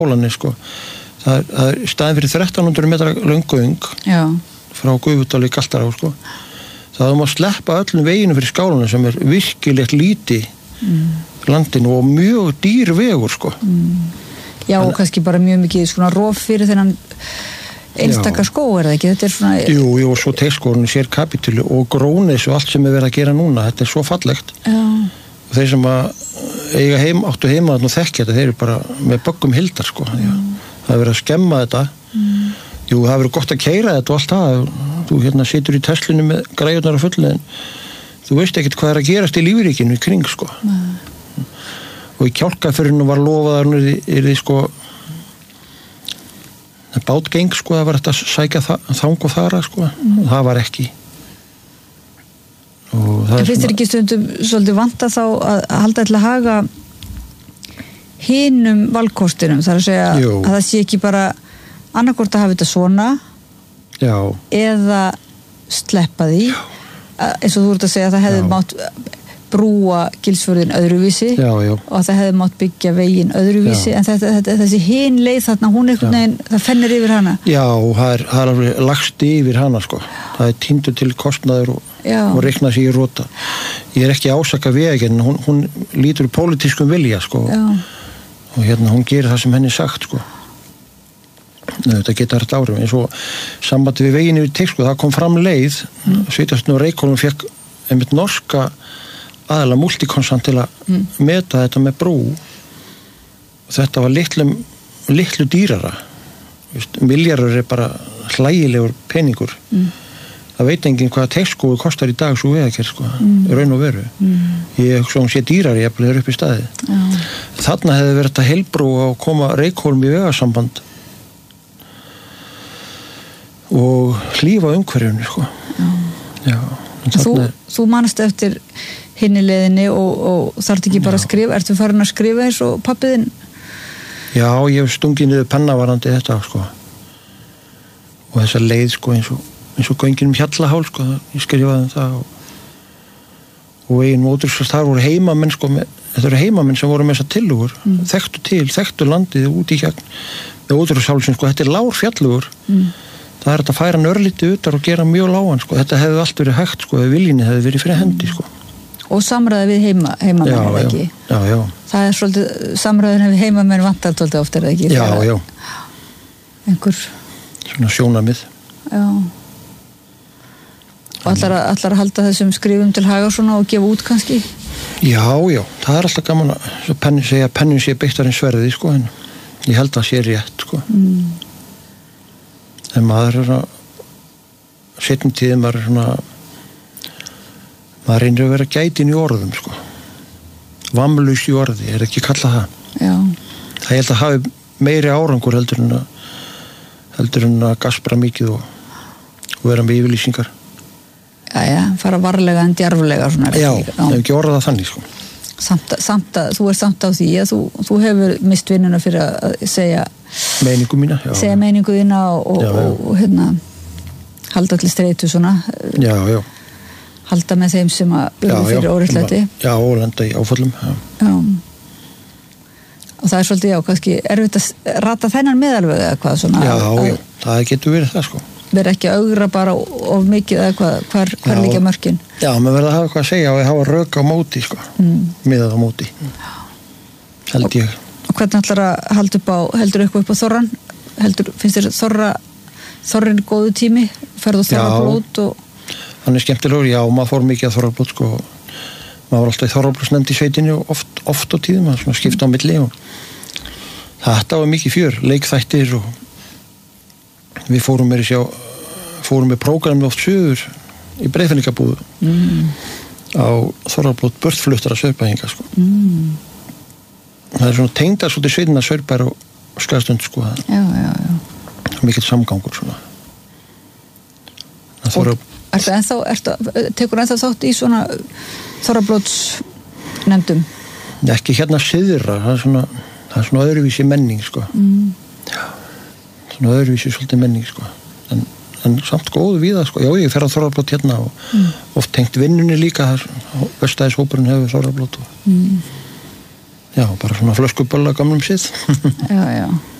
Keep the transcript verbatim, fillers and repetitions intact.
skólanni sko. Það er, það er staðin fyrir þrettán hundruð metra löngöng frá Gufudal í Galtará sko. Það má sleppa öllum veginu fyrir skálanum sem er virkilegt líti mm. landinu og mjög dýr vegur sko. Mm. Já, og kannski bara mjög mikið svona rof fyrir þennan einstaka skó, er það ekki? Þetta er svona... Jú, jú, og svo teikskórin sér kapitúlu og Grónes og allt sem er verið að gera núna, þetta er svo fallegt. Já. Og þeir sem að eiga heim, áttu heima og þekkja þetta, þeir eru bara með böggum hildar sko. Mm. Það er verið að skemma þetta. Mm. Jú, það er verið gott að keyra þetta og allt það. Þú hérna situr í Teslinu með græjurnar á fullu en þú veist ekkert hvað er að gerast í lífríkinu í kring sko. Mm. Og í Kjálkafjörðinu var lofaðar er þið sko bátgeng sko, það var þetta að sækja þang og þara sko, mm. það var ekki. Og það en finnst þér ekki stundum svolítið vanta þá að halda til að haga hinum valkostinum, þar að segja Jú. Að það sé ekki bara annarkvort að hafa þetta svona Já. Eða sleppa því Já. Eins og þú ert að segja að það hefði Já. Mátt brúa Gilsfjörðin öðruvísi já, já. Og það hefði mátt byggja veginn öðruvísi já. En þetta, þetta, þessi hin leið þarna hún einhvern veginn, það fennir yfir hana Já, það er, það er alveg lagst yfir hana sko. Það er týndur til kostnaður og, og reikna sig í rota Ég er ekki ásaka veginn hún, hún lítur pólitískum vilja sko. Og hérna hún gerir það sem henni sagt sko. Nei, þetta getur hægt áhrif eins og sambandi við veginn yfir teik sko. Það kom fram leið mm. Sveitarstjórn og Reykholm fekk einmitt norska aðalega multikonstant til að mm. meta þetta með brú og þetta var litlu, litlu dýrara milljarður er bara hlægilegur peningur mm. það veit enginn hvað teikskói kostar í dag svo vegagerð sko, mm. raun og veru mm. ég hugsa hún sé dýrari ég bleið upp í staði mm. þarna hefði verið þetta heilbrú að koma Reykholm í vegasamband og hlífa umhverfinu sko. mm. já þú, þú manast eftir hinni leiðinni og, og þarf ekki bara að skrifa ertu farin að skrifa eins og pappiðinn Já, ég hef stungið niður pennavarandi þetta sko og þessa leið sko eins og, eins og göngin um Hjallahál sko ég skrifaði um það og, og veginn mótursvöld þar voru heimamenn sko með, þetta eru heimamenn sem voru með þessa tillögur mm. þekktu til, þekktu landið út í gegn með mótursvöld sko, þetta er lár fjallugur mm. það er þetta að færa nörlítið utar og gera mjög lágan sko, þetta hefði allt verið hægt sko ef viljinni hefði verið fyrir hendi sko Og samræði við heima, heimamenn já, er ekki? Já, já. Það er svolítið, samræðin við heimamenn vantar svolítið oft er það ekki? Já, já. Einhver... Svona sjónamið. Já. Og allar að, allar að halda þessum skrifum til haga svona og gefa út kannski? Já, já. Það er alltaf gaman að pennin segja, pennin sé beittar en sverðið, sko, en ég held að það sé rétt, sko. Mm. En maður er að setjum tíðin maður er svona maður reynir að vera gætin í orðum sko. Vamlaus í orði, er ekki kallað það Já. Það ég held að hafi meiri árangur heldur en að heldur en að gaspra mikið og, og vera með yfirlýsingar Jæja, fara varlega en djarflega svona, Já, það hefur ekki orðað þannig sko. samt, samt að, þú er samt á því að þú, þú hefur mist vinnuna fyrir að segja meiningu mína já. segja meiningu þína og, já, og, og hérna halda allir streitu svona Já, já halda með þeim sem að urðu fyrir óréttlæti Já, og lenda í áföllum já. Já og það er svolítið já, kannski erfitt að rata þennan meðalveg eða hvað svona Já, að, já, það getur verið það sko vera ekki að augra bara of mikið eða hvað, hvar, hvar líka mörkin Já, maður verður að hafa eitthvað að segja og hafa rök á móti sko, mm. miðað á móti held og, ég Og hvernig ætlar að halda upp á heldur eitthvað upp á þorran heldur, finnst þér þorra þorrin góðu tími, ferðu þorrablót og hann er skemmtilegur, já, maður fór mikið að þorrablót sko, maður var alltaf í þorrablótsnefnd í sveitinni og oft, oft á tíðum maður svona skipta á milli og þetta var mikið fjör, leikþættir og við fórum með sjá fórum með prógrami oft sögur í Breiðfellingabúðu mm. á þorrablót börtfluttara Saurbæinga sko mm. það er svona tengdar svolítið sveitina Saurbær og Skagastund sko já, já, já mikill samgangur svona það þorra Ertu ennþá, ertu, tekur ennþá þátt í svona þorrablóts nefndum? Ekki hérna syðra, það er svona, það er svona öðruvísi menning, sko. Mm. Já, svona öðruvísi svolítið menning, sko. En, en samt góðu við það, sko. Já, ég fer á þorrablót hérna og mm. oft tengt vinnunni líka, vestæðishópurinn hefur þorrablót og... Mm. Já, bara svona flöskubölla gamlum sið. Já, já.